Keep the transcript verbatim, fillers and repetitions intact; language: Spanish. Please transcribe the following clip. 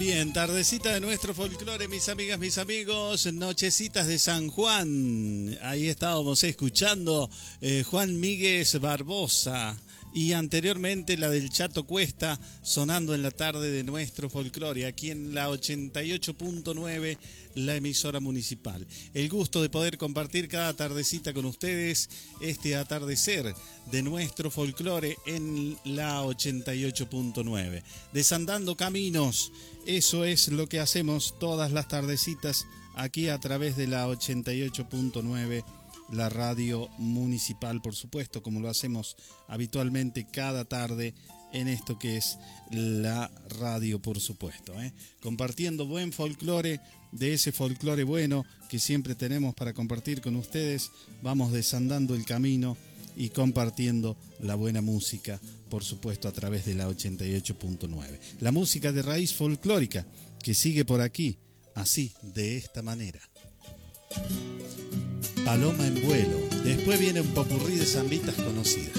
Bien, tardecita de nuestro folclore, mis amigas, mis amigos, nochecitas de San Juan. Ahí estábamos escuchando eh, Juan Míguez Barbosa y anteriormente la del Chato Cuesta sonando en la tarde de nuestro folclore, aquí en la ochenta y ocho punto nueve, la emisora municipal. El gusto de poder compartir cada tardecita con ustedes este atardecer de nuestro folclore en la ochenta y ocho punto nueve. Desandando caminos, eso es lo que hacemos todas las tardecitas aquí a través de la ochenta y ocho punto nueve, la radio municipal, por supuesto, como lo hacemos habitualmente cada tarde en esto que es la radio, por supuesto, ¿eh? Compartiendo buen folclore, de ese folclore bueno que siempre tenemos para compartir con ustedes. Vamos desandando el camino y compartiendo la buena música, por supuesto, a través de la ochenta y ocho punto nueve. La música de raíz folclórica que sigue por aquí, así, de esta manera. Paloma en vuelo. Después viene un popurrí de zambitas conocidas.